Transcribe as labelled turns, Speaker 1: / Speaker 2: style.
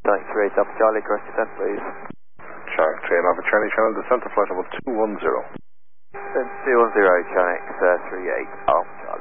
Speaker 1: Thanks, 38 Alpha Charlie, correct descent, please.
Speaker 2: Shark 3 and Alpha Charlie, channel descent to flight level 210.
Speaker 1: Then 210, Channel X 38 Alpha Charlie.